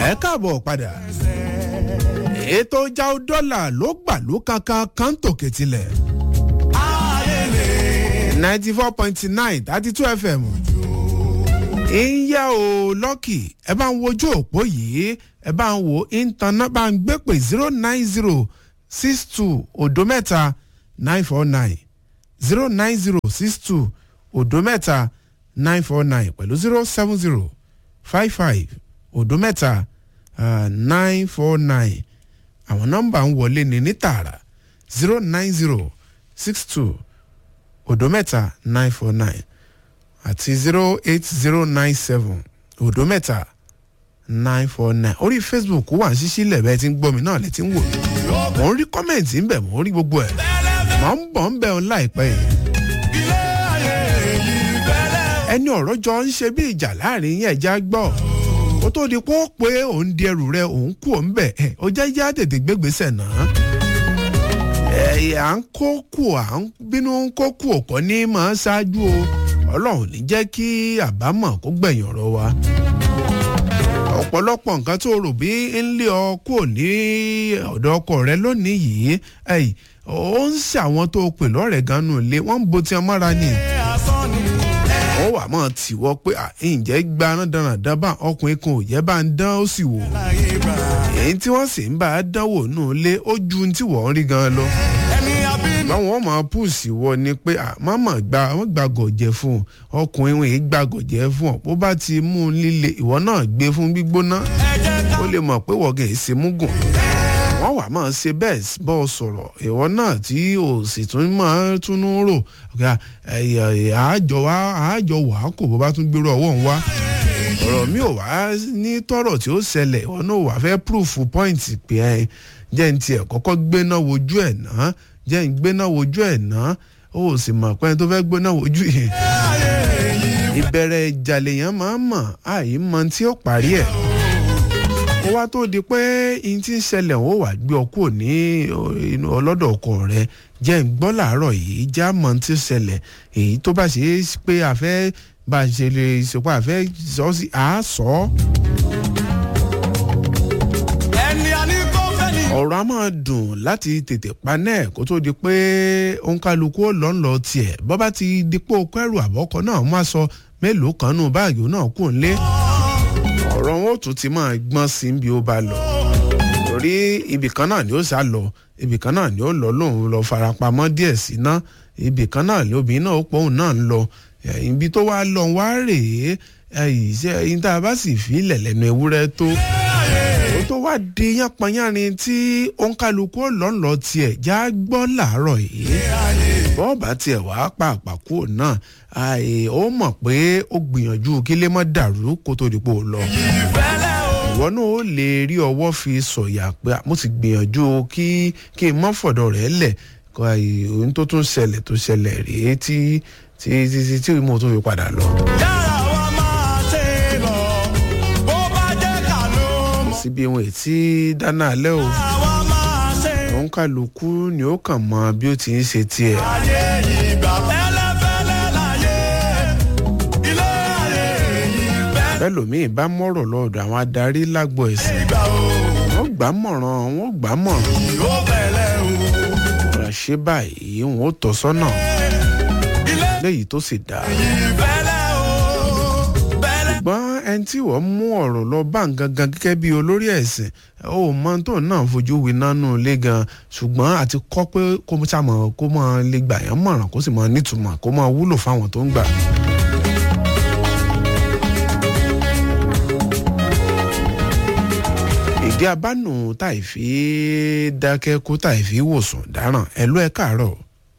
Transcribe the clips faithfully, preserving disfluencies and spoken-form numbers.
ẹ káàbọ̀ padà ètò jáwó dọ́là ló gbà ló kankan kan tòkè tilẹ̀ ninety four point nine thirty two fm ìyá o lọ́kì ẹ bá ń wojú òpó yìí ẹ bá ń wo ìtànà bá ń gbé pé zero nine zero six two òdo mẹ́ta nine four nine zero nine zero six two òdo mẹ́ta nine four nine pẹ̀lú zero seven zero five five òdo mẹ́ta nine four nine àwọn nọ́mbà ń wọlé ní ní tààrà zero nine zero six two òdo mẹ́ta nine four nine àti zero eight zero nine seven òdo mẹ́ta nine four nine orí facebook wà ń ṣíṣí lẹ̀bẹ̀ tí ń gbọ́ mi náà lẹ́ tí ń wò mò ń rí kọ́mẹ̀ntì ń bẹ̀ mò ń rí gbogbo ẹ̀ mò ń bọ̀ ń bẹ̀ ọ́n láìpẹ́ yìí ẹni ọ̀rọ̀ jọ ń ṣe bí ìjà láàrin yẹn ẹja gbọ́ ó tó di pé ó pé òun di ẹrù rẹ òun kú òun bẹ̀ ẹ̀ ó jẹ́ yá tètè gbégbèsè náà ẹ̀ à ń kó kù à ń bínú ń kó kù ọ̀kọ́ ní máa ṣáájú o ọlọ́run ní jẹ́ kí àbámọ̀ kó gbẹ̀yìn ọ̀rọ̀ wa ọ̀pọ̀lọpọ̀ nǹkan tó rò bí ń lé ọ kúrò ní ọ̀dọ̀ ọkọ rẹ lónìí yìí ẹ̀ ó ń ṣàwọn tó pè lọ́rẹ̀ẹ́ gan-an lé wọ́n ń bo tí ọmọ ra ni ó wà mọ́ tìwọ́ pé ǹjẹ́ gbaná dandan bá ọkùnrin kan ò yẹ bá ń dán ó sì wò èyí tí wọ́n sì ń bá a dánwò nù lé ó ju tí wọ́n ń rí gan lọ báwọn máa pùsì wọ ni pé màmá gba wọ́n gba gọ̀jẹ̀ fún ọkùnrin wọn èyí gba gọ̀jẹ̀ fún ọ bó bá ti mú un líle ìwọ náà gbé fún gbígbóná ó lè mọ̀ pé wọ́n kì í ṣe múgùn wọ́n wà máa ṣe bẹ́ẹ̀ bọ́ sọ̀rọ̀ ìwọ náà tí o sì tún máa túnú rò àájọ wá àájọ wà á kò bó bá tún gbérò ọwọ́ ń wá ọ̀rọ̀ mi ò wá ní tọ́rọ̀ tí ó ṣẹlẹ̀ ìwọ náà wà fẹ́ púrúfù pọ́ìntì pé ẹ jẹ́ ní tiẹ̀ kọ́kọ́ gbéná wojú ẹ̀ náà jẹ́ ń gbéná wojú ẹ̀ náà ó sì mọ̀ pé tó fẹ́ gbéná wojú yẹn ìbẹ̀rẹ̀ ìjà lèèyàn máa ń mọ̀ àì mọ tí ó parí ẹ̀ ó wá tó di pé ihun tí ń ṣẹlẹ̀ ó wà gbé ọkọ̀ ní ọlọ́dọ̀ ọkọ rẹ̀ jẹ́ ń gbọ́ làárọ̀ yìí já mọ̀ tí ó ṣẹlẹ̀ èyí tó bá ṣe é pé àfẹ́ bá ṣe lè ṣèpá àfẹ́ sọ sí àásọ. ọ̀rọ̀ a máa dùn láti tètè panẹ́ kó tó di pé òǹkàlùkù ó lọ́ ń lọ tiẹ̀ bọ́ bá ti dípò kẹ́rù àbọ̀kọ náà má sọ mélòó kan nù báàgì náà kù ń lé ọ̀rọ̀ wọn ò tún ti máa gbọ́n sí bí ó bá lọ torí ibìkan náà ni ó sá lọ ibìkan náà ni ó lọ lóun lọ farapamọ́ díẹ̀ sí ná ibìkan náà ni obìnrin náà ó pọ̀ òun náà ń lọ ibi tó wá lọ wá rèé iṣẹ́ yín tá a bá sì fi ilẹ̀ lẹ́nu ewúrẹ́ tó ó tó wá di yánpọnyánrin tí òǹkàlùkù lọ́nlọ́ tiẹ̀ já gbọ́ làárọ̀ yìí bọ́ọ̀bà tiẹ̀ wá pàpàkù náà ó mọ̀ pé ó gbìyànjú kí lè mọ́ dàrú kó tó di pò lọ ìwọ náà ó lè rí ọwọ́ fi sọ̀yà pé mo ti gbìyànjú kí kí n mọ́ fọ̀dọ̀ rẹ̀ lẹ̀ ohun tó tún ṣẹlẹ̀ tó ṣẹlẹ̀ rèé tí tí tí tí mo tún fi padà lọ. síbi ohun ètí dáná alẹ́ o òun kálukú ni ó kàn mọ bí ó ti ń ṣe tiẹ̀. bẹ́ẹ̀ lómi bá mọ̀rọ̀ lọ́dọ̀ àwọn adarí lágbo ẹ̀sìn wọ́n gbà mọ̀ràn wọ́n gbà mọ̀ràn ọ̀rọ̀ ṣe báyìí wọ́n ó tọ́ sọ́nà léyìí tó sì dáa ṣùgbọ́n ẹni tí wọ́n mú ọ̀rọ̀ lọ bá ń gangan gẹ́gẹ́ bí olórí ẹ̀sìn ó mọ tó náà fojú wí nánú ilé gan ṣùgbọ́n àti kọ́ pé kó sàmọ̀ kó máa lè gbà yẹn mọ̀ràn kó sì máa nítumọ̀ kó máa wúlò fáwọn tó ń gbà. ìdí abánú táì fi dákẹ́ kó táì fi wòsàn dáràn ẹ̀ ló ẹ̀ káàárọ̀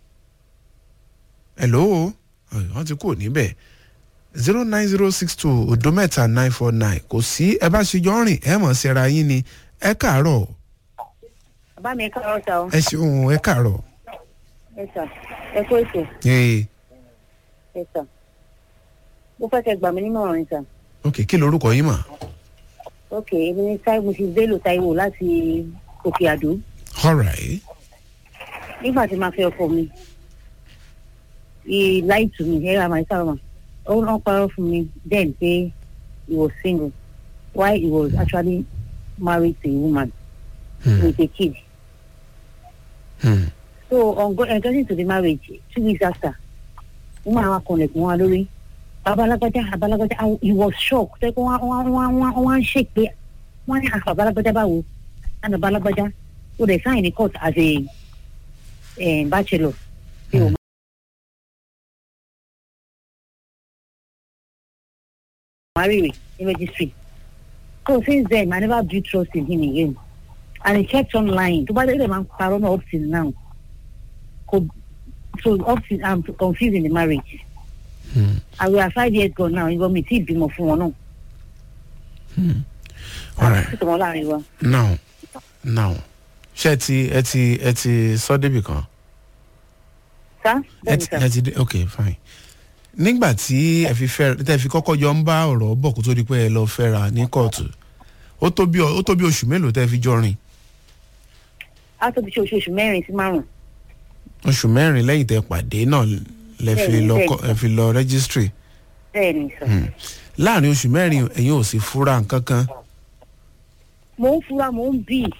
ẹ̀ lówó wọ́n ti kúrò níbẹ̀ zero nine zero six two odo mẹ́ta nine four nine kò sí ẹ bá ṣe jọ rìn ẹ mọ̀ síra yín ni ẹ káàárọ̀. bàbá mi káàárọ̀ sá o. ẹ ṣeun ẹ káàárọ̀. ẹ sà ẹ kó ètò. ee. ẹ sà mo fẹ́ kẹ́ gbà mí nínú ọ̀rìn sà. ok kí lorúkọ yín mà. ok èmi ni Táíwò mrs Bello Táíwò láti Òkè Àdó. all right. nígbà tí màá fẹ́ ọkọ mi he lied to me ẹ ra màá sábà ó náà parọ́ fún mi then pé he was single while he was actually married to a woman Hmm. with a kid. Hmm. So on go, uh, getting to the marriage, two weeks after, woman wa connect one lórí. Babalagbaja, Babalagbaja, he was shocked. Like one, one, one, one, one shake. One ask Babalagbaja bawo, and Babalagbaja, so they signed the court as a, a bachelor. Hmm. Marry in registry. So since then, I never built trust in him again, and he kept on lying. To buy the man, Parona up till now. Co- So up till I'm confused in the marriage. Hmm. And we are five years gone now. You want me to be more for one? Hmm. All right. Now, now, ṣé ẹ ti ẹ ti ẹ ti sọ débi kan? Sir? ẹ ti ẹ ti dé ok fine. Nígbà tí ẹ fi fẹ́ tẹ́ fi kọ́kọ́ jọ ń bá ọ̀rọ̀ bọ̀ kó tó di pé ẹ lọ fẹ́ra ní kóòtù ó tó bí ó tó bí oṣù mélòó tẹ́ fi jọ rìn? A tó bí ṣe oṣooṣù mẹ́rin sí márùn-ún. Oṣù mẹ́rin lẹ́yìn tẹ́ pàdé náà lẹ fi Bẹ́ẹ̀ni, lọ bẹ́ẹ̀ni. kọ- ẹ fi lọ registry. Bẹ́ẹ̀ni sọ. Láàrin oṣù mẹ́rin ẹ̀yin ò sì fura nǹkan kan. Mò ń fura, mò ń bì.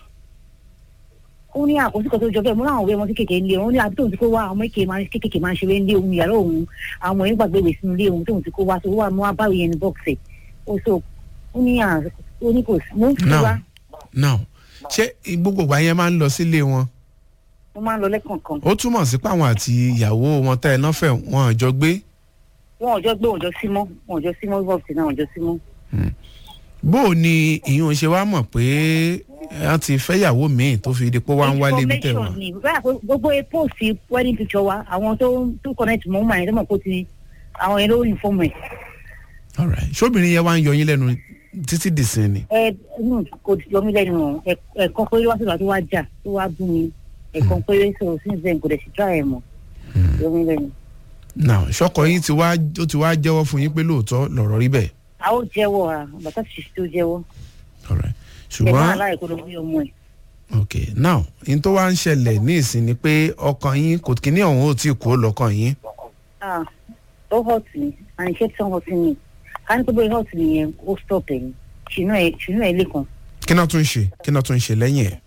Ó ní àkóso kan tó jọ bẹ́ẹ̀, mo láwọn òwe wọn sí kékeré nílé. Ó ní àbí tóun ti kó wá àwọn èké máa ń kékeré máa ń ṣeré nílé òun yàrá òun. Àwọn èèyàn gbàgbé ìwé sínú ilé òun tóun ti kó wá. So ó wà mú wá báwo yẹn ní bọ́ọ̀sì. Ó so ó ní à ó ní kò sí. Mò ń fura. Now, ṣé gbogbo ìgbà yẹn máa ń lọ sílé wọn? Mo máa ń lọ lẹ́kọ̀ọ̀kan. Ó túmọ̀ sí pé àwọn àti ìyàwó wọn tẹ́ ẹ náà fẹ́ wọn àjọ gbé. Wọ́n ò jọ gbé wọn ò jọ sí mọ́. Wọn ò jọ sí mọ́ bọ́ọ̀sì náà wọn ò jọ sí mọ́. Bó o ní ìyún ṣe wá mọ̀ pé wọ́n ti fẹ́yàwó míì tó fi di pé wá ń wálé bí tẹ̀ wọ́n. Information ni báyà pé gbogbo post wedding picture wa àwọn tó tó connect mọ́ ọmọ yẹn tó mọ̀ kó ti àwọn yẹn ló inform ẹ̀. All right. Ṣóbìnrin yẹn wá ń yọ yín lẹ́nu títí dìsín ni. ẹ inú kò yọ mí lẹ́nu o ẹ̀ẹ̀kan péré wá sígbà tó wá jà tó wá bú mi ẹ̀ẹ̀kan péré sọ̀rọ̀ since then kò dẹ̀ sì try ẹ̀ mọ́ yọ mí lẹ́nu. Now, ṣọkọ yín ti wá ó ti wá jẹ́wọ́ fún yín pé lóòótọ́ lọ̀rọ̀ rí bẹ́ẹ̀. a ó jẹ́wọ́ a bàtà sì tó jẹ́wọ́ All right. ẹ̀gbọ́n Ṣùgbọ́n aláìkó ló bí ọmọ ẹ̀. okay now n tó wá ń ṣẹlẹ̀ ní ìsìn ni pé ọkàn yín kò kíní ọ̀hún ò tí kú lọ́kàn yín. ah ó hot me and he kept on hurting me ká ní pé bóyá hot me yẹn ó stop ẹ̀ ní ṣìnú ẹ̀ ṣìnú ẹ̀ lẹ́kan Kí náà tún ṣe kí náà tún ṣe lẹ́yìn ẹ̀.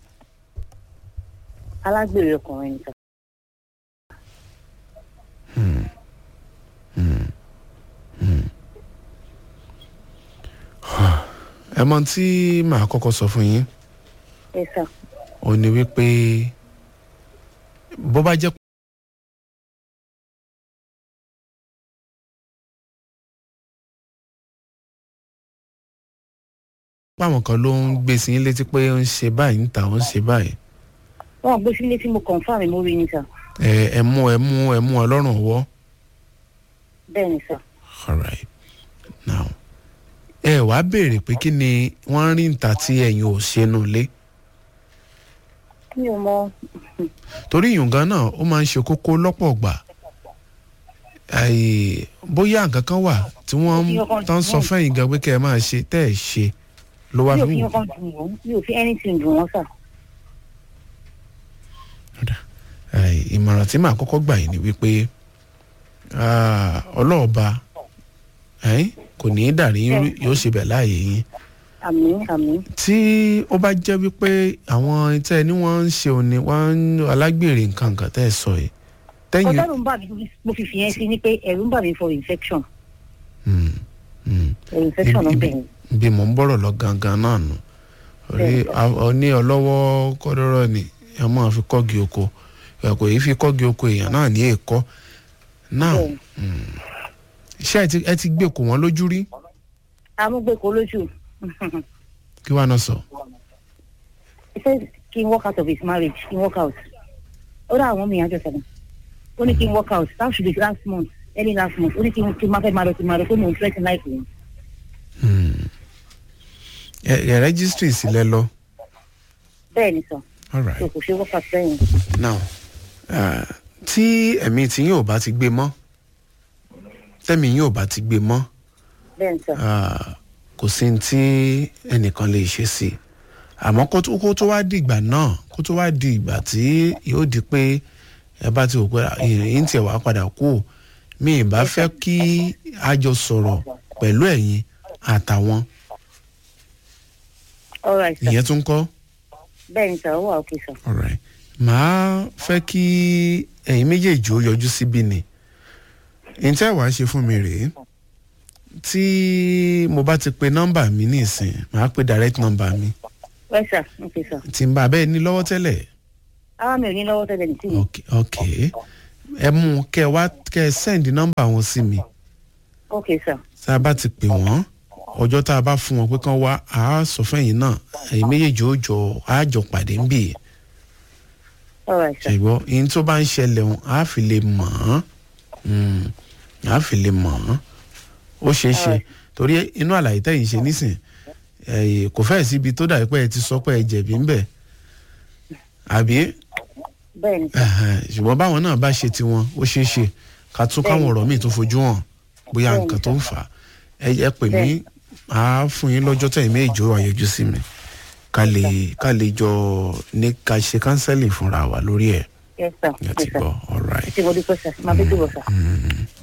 alágbèrè ọkùnrin nìkan. Ẹ mọ̀ tí màá kọ́kọ́ sọ fún yín ẹ sà ó ní wípé bó bá jẹ́ páwọn kan ló ń gbé sí yín létí pé ó ń ṣe báyìí ń ta ó ń ṣe báyìí wọn gbé sílé tí mo confirm mo rí ni sà ẹ ẹ mú ẹ mú ẹ mú ọlọ́run ọwọ́. bẹ́ẹ̀ ni sà. All right. Now ẹ wá béèrè pé kí ni wọ́n rí níta tí ẹ̀yin ò ṣe nù lé mi ò mọ torí ìyùngàn náà ó máa ń ṣe kókó lọ́pọ̀ gbà Àì, bóyá nǹkan kan wà tí wọ́n tán sọ fẹ́yìn gan pé kẹ́ ẹ máa ṣe tẹ́ ẹ ṣe ló wá mi ò fi fi wù. ọkàn dùn wọn mi ò fi anything dùn wọn sà. Àì, ìmọ̀ràn tí màá kọ́kọ́ gbà yín ni wípé ah, ọlọ́ọ̀ba ẹ̀yìn kò ní í dàrí yín rú, yóò ṣe bẹ̀ láàyè yín àmín àmín. tí ó bá jẹ́ wípé àwọn tẹ́ ẹ ní wọ́n ń ṣe òní wọ́n ń alágbèrè nǹkan nǹkan tẹ́ ẹ sọ yìí tẹ́yìn. ọ̀tá ló ń bà mí mo fi fìyẹn sí ni pé ẹ̀rù ń bà mí for infection. Hmm, hmm. ẹ̀rù infection ló ń bẹ̀rẹ̀. bí mò ń bọ̀rọ̀ lọ gangan náà nù orí ọní ọlọ́wọ́ kọ́dọ́rọ́ ni ẹ máa fi kọ́gi oko ẹ kò yí fi kọ́gi oko èèyàn náà ní èkó náà ṣé ẹ ti ẹ ti gbé kò wọ́n lójú rí amúgbèkó lójú. kí wàá náà sọ. he said kí n work out of his marriage kí n work out. ó dá àwọn mìíràn jọ sẹ́gun. ó ní kí n work out that should be last month early last month ó ní kí n kí n máa fẹ́ máa lọ sí máa lọ pé mò ń threat life mi. ẹ ẹ rẹ́gísítírì sílẹ̀ lọ. bẹ́ẹ̀ ni sọ. All right. so kò ṣe work out sẹ́yìn. Now uh, tí ẹ̀mí tí yín ò bá ti gbé mọ́ tẹ́mi yín ò bá ti gbé mọ́ bẹ́ẹ̀ ni sọ. ah, kò sí ní tí ẹnìkan lè ṣe sí i àmọ́ kó tó kó tó wá di ìgbà náà kó tó wá di ìgbà tí yóò di pé ẹ bá ti wò pé ìrìn tiẹ̀ wá padà kú mi ì bá fẹ́ kí a jọ sọ̀rọ̀ pẹ̀lú ẹ̀yin àtàwọn all right sir. ìyẹn tún kọ́. bẹ́ẹ̀ ni sir ó wà okay sir. all right màá fẹ́ kí ẹ̀yin méjèèjì ó yọjú síbí ni ǹtẹ́ wàá ṣe fún mi rèé tí mo bá ti pe nọ́mbà mi ní ìsìn màá pe direct number mi. well sir okay sir. tí n bá bẹ́ẹ̀ ní lọ́wọ́ tẹ́lẹ̀. ara mi ò ní lọ́wọ́ tẹ́lẹ̀ ní tí mi. ok ok ẹ mú kẹ wá kẹ send nọ́mbà wọn sí mi. okay sir. tá a bá ti pè wọ́n ọjọ́ tá a bá fún wọn pé kán wá a sọ fẹ́yìn náà ẹ̀yin méjèèjì ó jọ á jọ pàdé ń bì. all right sir. ṣùgbọ́n ihun tó bá ń ṣẹlẹ̀ wọn á fi lè mọ̀ ọ́n á fi lè mọ̀ ọ́n ó ṣeé ṣe torí inú àlàyé tẹ̀yìn ṣe nísìn kò fẹ́ẹ̀ síbi tó dàbí pé ẹ ti sọ pé ẹ jẹ̀bi ń bẹ̀ àbí bẹ́ẹ̀ni ṣùgbọ́n báwọn náà bá ṣe tiwọn ó ṣeé ṣe ká tún káwọn ọ̀rọ̀ míì tó fojú hàn bóyá nǹkan tó ń fà á ẹ pè mí á fún yín lọ́jọ́ tẹ̀yìn méjì ó àyọjú sí mi ká lè ká lè jọ ní ká ṣe kánsẹ́lì fúnra wa lórí ẹ̀. yes sir ẹ ti gbọ́ all right. ẹ ti wọ́n dúpẹ́ sir máa bí dúró sir.